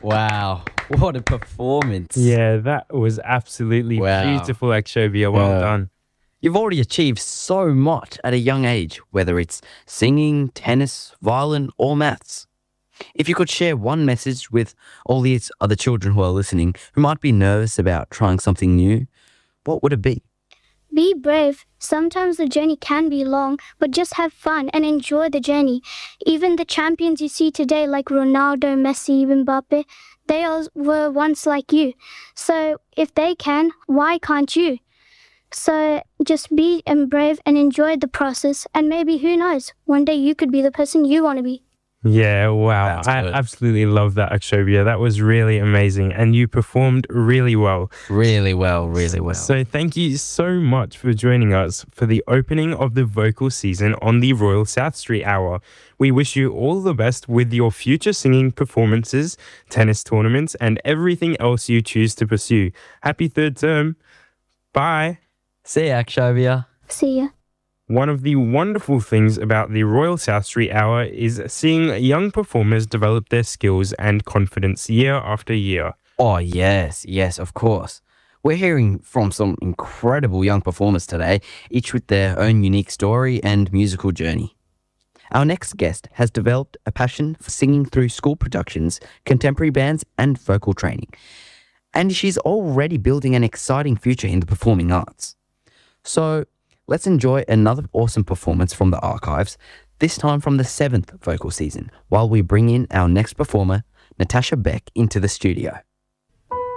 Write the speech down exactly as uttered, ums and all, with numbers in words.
Wow. What a performance. Yeah, that was absolutely Wow. beautiful, Akshobhya. Well Yeah. done. You've already achieved so much at a young age, whether it's singing, tennis, violin, or maths. If you could share one message with all these other children who are listening who might be nervous about trying something new, what would it be? Be brave. Sometimes the journey can be long, but just have fun and enjoy the journey. Even the champions you see today, like Ronaldo, Messi, Mbappe, they all were once like you. So if they can, why can't you? So just be um, brave and enjoy the process, and maybe, who knows, one day you could be the person you want to be. Yeah, wow. That's I good. absolutely love that, Akshobhya. That was really amazing. And you performed really well. Really well, really well. So thank you so much for joining us for the opening of the vocal season on the Royal South Street Hour. We wish you all the best with your future singing performances, tennis tournaments, and everything else you choose to pursue. Happy third term. Bye. See ya, Akshobhya. See ya. One of the wonderful things about the Royal South Street Hour is seeing young performers develop their skills and confidence year after year. Oh, yes, yes, of course. We're hearing from some incredible young performers today, each with their own unique story and musical journey. Our next guest has developed a passion for singing through school productions, contemporary bands, and vocal training. And she's already building an exciting future in the performing arts. So, let's enjoy another awesome performance from the archives, this time from the seventh vocal season, while we bring in our next performer, Natasha Beck, into the studio.